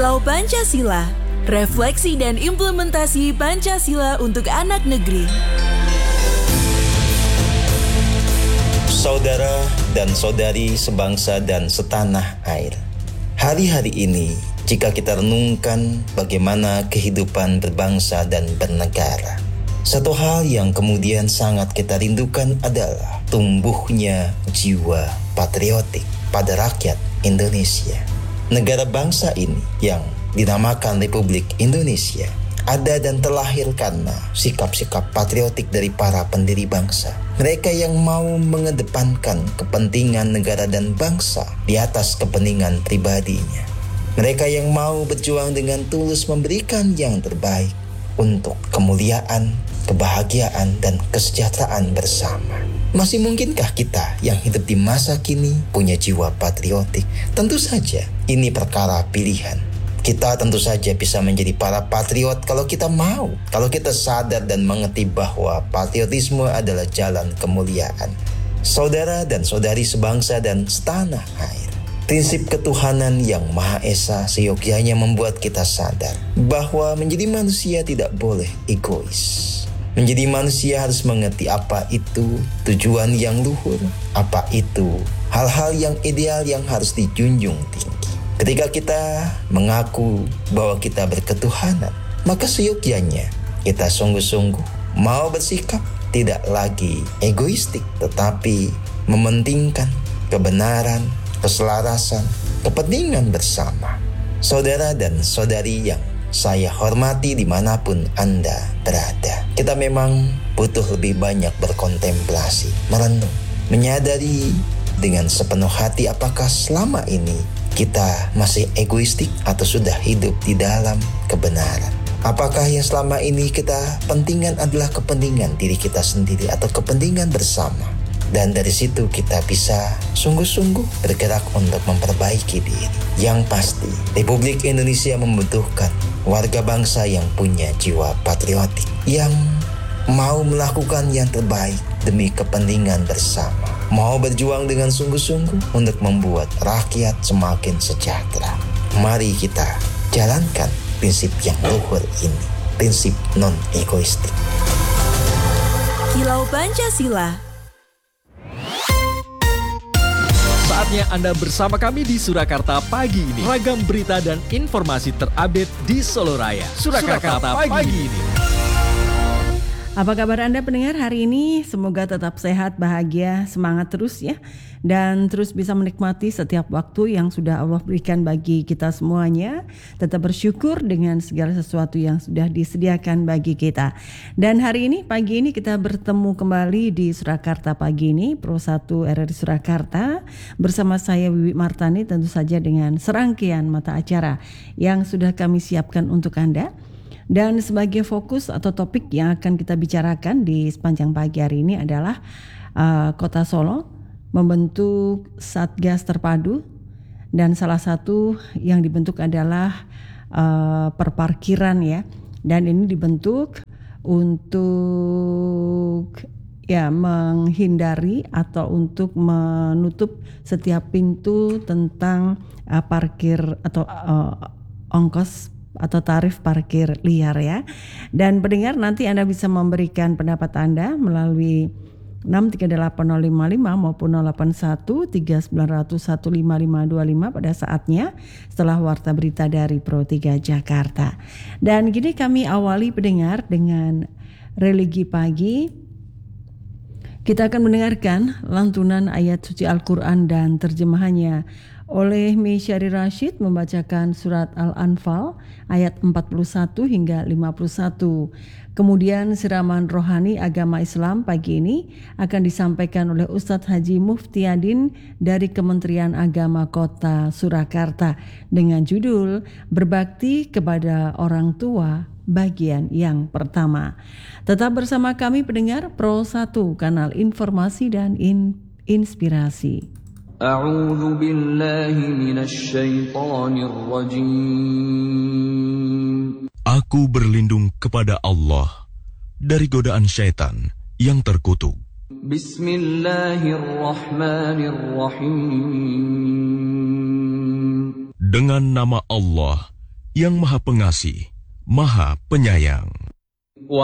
Kilau Pancasila, refleksi dan implementasi Pancasila untuk anak negeri. Saudara dan saudari sebangsa dan setanah air, hari-hari ini jika kita renungkan bagaimana kehidupan berbangsa dan bernegara, satu hal yang kemudian sangat kita rindukan adalah tumbuhnya jiwa patriotik pada rakyat Indonesia. Negara bangsa ini yang dinamakan Republik Indonesia ada dan terlahir karena sikap-sikap patriotik dari para pendiri bangsa. Mereka yang mau mengedepankan kepentingan negara dan bangsa di atas kepentingan pribadinya. Mereka yang mau berjuang dengan tulus memberikan yang terbaik untuk kemuliaan, kebahagiaan, dan kesejahteraan bersama. Masih mungkinkah kita yang hidup di masa kini punya jiwa patriotik? Tentu saja, ini perkara pilihan. Kita tentu saja bisa menjadi para patriot kalau kita mau. Kalau kita sadar dan mengerti bahwa patriotisme adalah jalan kemuliaan. Saudara dan saudari sebangsa dan setanah air, prinsip ketuhanan yang Maha Esa seyogyanya membuat kita sadar bahwa menjadi manusia tidak boleh egois. Menjadi manusia harus mengerti apa itu tujuan yang luhur, apa itu hal-hal yang ideal yang harus dijunjung tinggi. Ketika kita mengaku bahwa kita berketuhanan, maka seyogyanya kita sungguh-sungguh mau bersikap tidak lagi egoistik, tetapi mementingkan kebenaran, keselarasan, kepentingan bersama. Saudara dan saudari yang saya hormati dimanapun Anda berada, kita memang butuh lebih banyak berkontemplasi, merenung, menyadari dengan sepenuh hati apakah selama ini kita masih egoistik atau sudah hidup di dalam kebenaran. Apakah yang selama ini kita pentingkan adalah kepentingan diri kita sendiri atau kepentingan bersama? Dan dari situ kita bisa sungguh-sungguh bergerak untuk memperbaiki diri. Yang pasti, Republik Indonesia membutuhkan warga bangsa yang punya jiwa patriotik, yang mau melakukan yang terbaik demi kepentingan bersama, mau berjuang dengan sungguh-sungguh untuk membuat rakyat semakin sejahtera. Mari kita jalankan prinsip yang luhur ini, prinsip non-egoistik. Kilau Pancasila. Saatnya Anda bersama kami di Surakarta pagi ini. Ragam berita dan informasi terupdate di Solo Raya. Surakarta pagi ini. Apa kabar Anda pendengar hari ini? Semoga tetap sehat, bahagia, semangat terus ya. Dan terus bisa menikmati setiap waktu yang sudah Allah berikan bagi kita semuanya. Tetap bersyukur dengan segala sesuatu yang sudah disediakan bagi kita. Dan hari ini, pagi ini kita bertemu kembali di Surakarta pagi ini, Pro 1 RRI Surakarta. Bersama saya Wiwi Martani, tentu saja dengan serangkaian mata acara yang sudah kami siapkan untuk Anda. Dan sebagai fokus atau topik yang akan kita bicarakan di sepanjang pagi hari ini adalah Kota Solo membentuk Satgas Terpadu, dan salah satu yang dibentuk adalah perparkiran ya. Dan ini dibentuk untuk ya menghindari atau untuk menutup setiap pintu tentang parkir atau ongkos atau tarif parkir liar ya. Dan pendengar, nanti Anda bisa memberikan pendapat Anda melalui 6380555 maupun 0813900155525 pada saatnya setelah warta berita dari Pro 3 Jakarta. Dan gini kami awali pendengar dengan religi pagi. Kita akan mendengarkan lantunan ayat suci Al-Quran dan terjemahannya oleh Mesyari Rashid, membacakan surat Al-Anfal ayat 41 hingga 51. Kemudian siraman rohani agama Islam pagi ini akan disampaikan oleh Ustadz Haji Muftiadin dari Kementerian Agama Kota Surakarta dengan judul Berbakti kepada Orang Tua bagian yang pertama. Tetap bersama kami pendengar Pro 1, kanal informasi dan inspirasi. A'udzu billahi minasy syaithanir rajim. Aku berlindung kepada Allah dari godaan syaitan yang terkutuk. Bismillahirrahmanirrahim. Dengan nama Allah yang Maha Pengasih, Maha Penyayang.